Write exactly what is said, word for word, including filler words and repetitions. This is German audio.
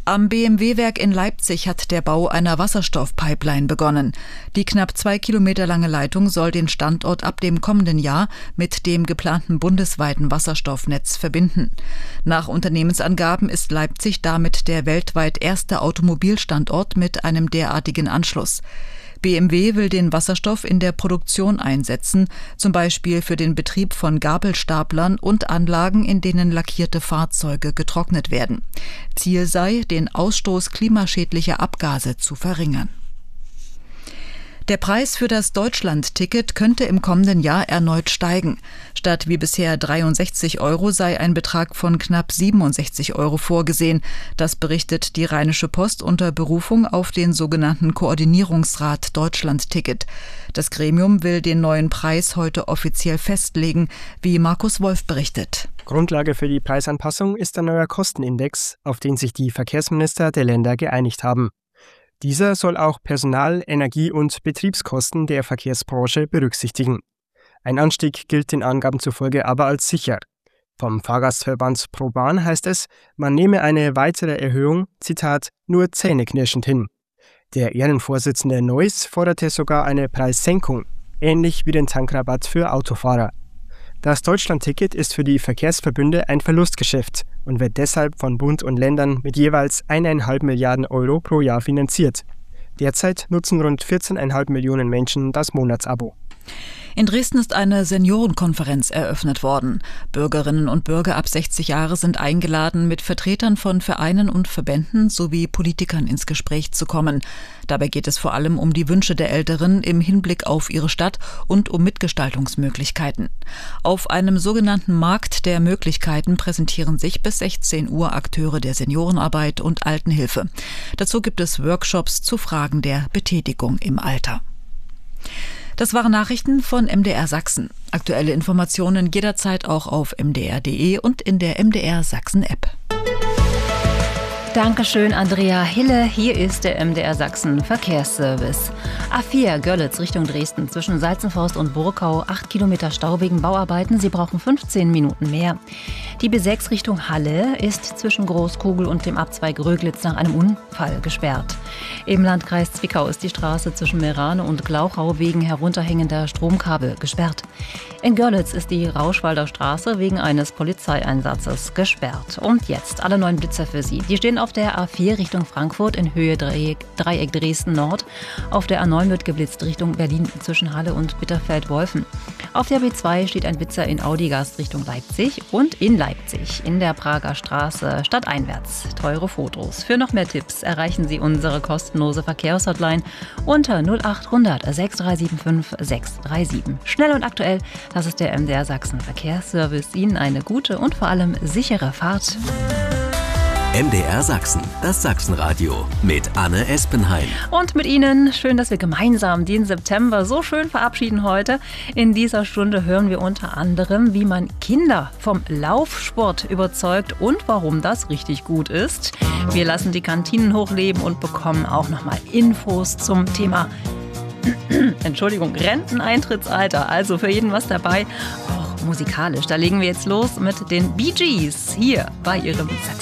Am B M W-Werk in Leipzig hat der Bau einer Wasserstoffpipeline begonnen. Die knapp zwei Kilometer lange Leitung soll den Standort ab dem kommenden Jahr mit dem geplanten bundesweiten Wasserstoffnetz verbinden. Nach Unternehmensangaben ist Leipzig damit der weltweit erste Automobilstandort mit einem derartigen Anschluss. B M W will den Wasserstoff in der Produktion einsetzen, zum Beispiel für den Betrieb von Gabelstaplern und Anlagen, in denen lackierte Fahrzeuge getrocknet werden. Ziel sei, den Ausstoß klimaschädlicher Abgase zu verringern. Der Preis für das Deutschland-Ticket könnte im kommenden Jahr erneut steigen. Statt wie bisher dreiundsechzig Euro sei ein Betrag von knapp siebenundsechzig Euro vorgesehen. Das berichtet die Rheinische Post unter Berufung auf den sogenannten Koordinierungsrat Deutschland-Ticket. Das Gremium will den neuen Preis heute offiziell festlegen, wie Markus Wolf berichtet. Grundlage für die Preisanpassung ist ein neuer Kostenindex, auf den sich die Verkehrsminister der Länder geeinigt haben. Dieser soll auch Personal-, Energie- und Betriebskosten der Verkehrsbranche berücksichtigen. Ein Anstieg gilt den Angaben zufolge aber als sicher. Vom Fahrgastverband ProBahn heißt es, man nehme eine weitere Erhöhung, Zitat, nur zähneknirschend hin. Der Ehrenvorsitzende Neuss forderte sogar eine Preissenkung, ähnlich wie den Tankrabatt für Autofahrer. Das Deutschland-Ticket ist für die Verkehrsverbünde ein Verlustgeschäft und wird deshalb von Bund und Ländern mit jeweils eineinhalb Milliarden Euro pro Jahr finanziert. Derzeit nutzen rund vierzehn Komma fünf Millionen Menschen das Monatsabo. In Dresden ist eine Seniorenkonferenz eröffnet worden. Bürgerinnen und Bürger ab sechzig Jahre sind eingeladen, mit Vertretern von Vereinen und Verbänden sowie Politikern ins Gespräch zu kommen. Dabei geht es vor allem um die Wünsche der Älteren im Hinblick auf ihre Stadt und um Mitgestaltungsmöglichkeiten. Auf einem sogenannten Markt der Möglichkeiten präsentieren sich bis sechzehn Uhr Akteure der Seniorenarbeit und Altenhilfe. Dazu gibt es Workshops zu Fragen der Betätigung im Alter. Das waren Nachrichten von M D R Sachsen. Aktuelle Informationen jederzeit auch auf m d r punkt d e und in der M D R Sachsen App. Dankeschön, Andrea Hille. Hier ist der M D R Sachsen Verkehrsservice. A vier Görlitz Richtung Dresden zwischen Salzenforst und Burkau. acht Kilometer Stau wegen Bauarbeiten. Sie brauchen fünfzehn Minuten mehr. Die B sechs Richtung Halle ist zwischen Großkugel und dem Abzweig Röglitz nach einem Unfall gesperrt. Im Landkreis Zwickau ist die Straße zwischen Meerane und Glauchau wegen herunterhängender Stromkabel gesperrt. In Görlitz ist die Rauschwalder Straße wegen eines Polizeieinsatzes gesperrt. Und jetzt alle neuen Blitzer für Sie. Die stehen auf der A vier Richtung Frankfurt in Höhe Dreieck, Dreieck Dresden Nord. Auf der A neun wird geblitzt Richtung Berlin zwischen Halle und Bitterfeld-Wolfen. Auf der B zwei steht ein Blitzer in Audigast Richtung Leipzig und in Leipzig in der Prager Straße stadteinwärts. Teure Fotos. Für noch mehr Tipps erreichen Sie unsere kostenlose Verkehrshotline unter null acht hundert sechs drei sieben fünf sechs drei sieben. Schnell und aktuell, das ist der M D R Sachsen Verkehrsservice. Ihnen eine gute und vor allem sichere Fahrt. M D R Sachsen, das Sachsenradio mit Anne Espenheim. Und mit Ihnen, schön, dass wir gemeinsam den September so schön verabschieden heute. In dieser Stunde hören wir unter anderem, wie man Kinder vom Laufsport überzeugt und warum das richtig gut ist. Wir lassen die Kantinen hochleben und bekommen auch nochmal Infos zum Thema Entschuldigung, Renteneintrittsalter. Also für jeden was dabei, auch musikalisch. Da legen wir jetzt los mit den Bee Gees hier bei Ihrem Sachsen.